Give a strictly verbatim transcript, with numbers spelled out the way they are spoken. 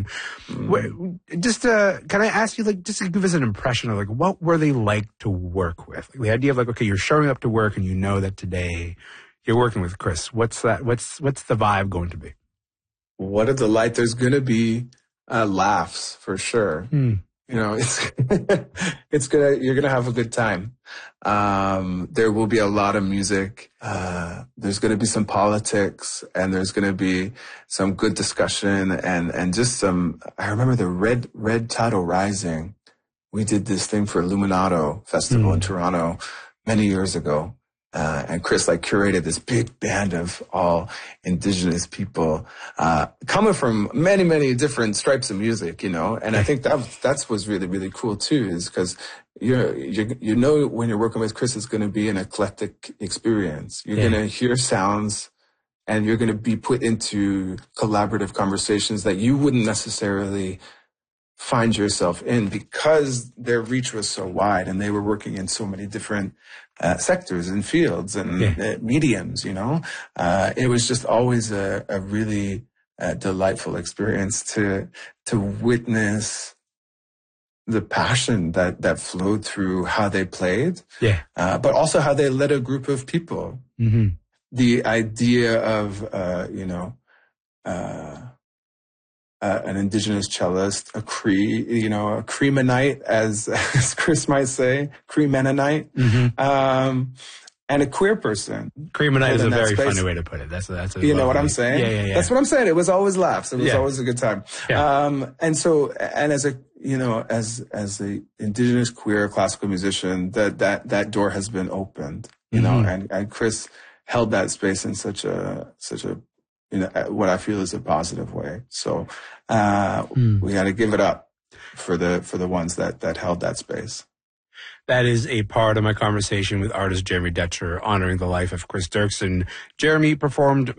Mm. Just uh, can I ask you, like, just to give us an impression of, like, what were they like to work with? Like, the idea of, like, okay, you're showing up to work and you know that today you're working with Chris. What's that? What's what's the vibe going to be? What a delight! There's going to be uh, laughs for sure. Mm. You know, it's it's gonna you're gonna have a good time. Um, there will be a lot of music. Uh, there's gonna be some politics, and there's gonna be some good discussion, and and just some. I remember the Red Red Tidal Rising. We did this thing for Illuminato Festival mm. in Toronto many years ago. Uh, and Chris like curated this big band of all indigenous people, uh, coming from many, many different stripes of music, you know. And I think that that's what's really, really cool too, is because you're, you you know, when you're working with Chris, it's going to be an eclectic experience. You're yeah. going to hear sounds, and you're going to be put into collaborative conversations that you wouldn't necessarily find yourself in, because their reach was so wide and they were working in so many different uh, sectors and fields and yeah. uh, mediums, you know. Uh, it was just always a, a really uh, delightful experience to to witness the passion that, that flowed through how they played, yeah, uh, but also how they led a group of people. Mm-hmm. The idea of, uh, you know, uh, Uh, an indigenous cellist, a Cree, you know, a Cree Mennonite, as, as Chris might say, Cree Mennonite, mm-hmm. um, and a queer person. Cree Mennonite is a very space. funny way to put it. That's that's a you know lovely, what I'm saying? Yeah, yeah, yeah. That's what I'm saying. It was always laughs. It was yeah. always a good time. Yeah. Um, and so, and as a, you know, as as a indigenous queer classical musician, that that that door has been opened. You mm-hmm. know, and and Chris held that space in such a such a you know, what I feel is a positive way. So, uh, mm. we got to give it up for the, for the ones that, that held that space. That is a part of my conversation with artist Jeremy Detcher, honoring the life of Chris Dirksen. Jeremy performed